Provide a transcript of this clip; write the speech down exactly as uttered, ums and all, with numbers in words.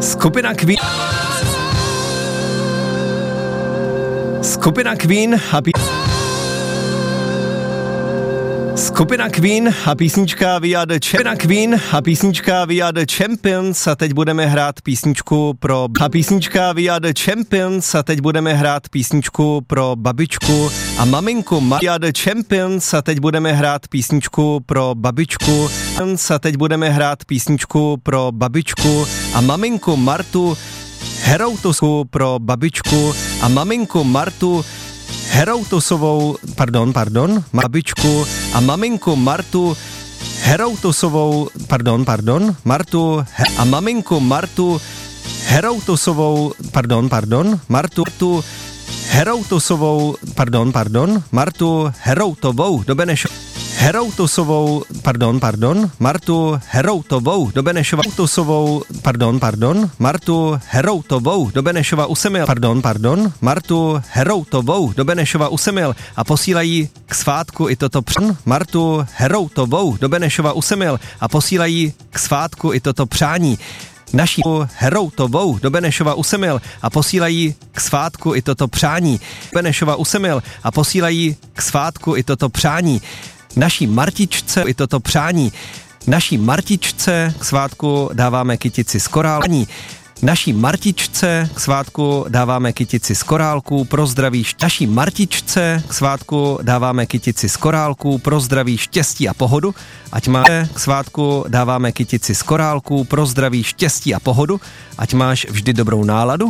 Skupina Queen. Skupina Queen a pí... Skupina Queen a písnička We Are The Skupina Queen a písnička We Are The Champions a teď budeme hrát písničku pro a písnička We Are The Champions a teď budeme hrát písničku pro babičku a maminku Ma- We Are The Champions a teď budeme hrát písničku pro babičku a teď budeme hrát písničku pro babičku a maminku Martu Heroutosovou pro babičku a maminku Martu Heroutosovou, pardon, pardon, babičku a maminku Martu Heroutosovou, pardon, pardon, Martu he, a maminku Martu Heroutosovou, pardon, pardon, Martu, Martu Heroutosovou, pardon, pardon, Martu Heroutovou do Benešova. Heroutosovou, pardon, pardon, Martu Heroutovou do Benešova. Heroutosovou, pardon, pardon, Martu Heroutovou do Benešova u Semil. Pardon, pardon, Martu Heroutovou do Benešova u Semil a posílají k svátku i toto přání. Martu Heroutovou do Benešova u Semil a posílají k svátku i toto přání. Naší Heroutovou do Benešova u Semil a posílají k svátku i toto přání. Benešova u Semil a posílají k svátku i toto přání. Naší Martičce i toto přání. Naší Martičce k svátku dáváme kytici z korálání. Naší Martičce k svátku dáváme kytici z korálků pro zdraví. Naší Martičce k svátku dáváme kytici z korálků pro zdraví, štěstí a pohodu. Ať máš k svátku dáváme kytici z korálků pro zdraví, štěstí a pohodu. Ať máš vždy dobrou náladu.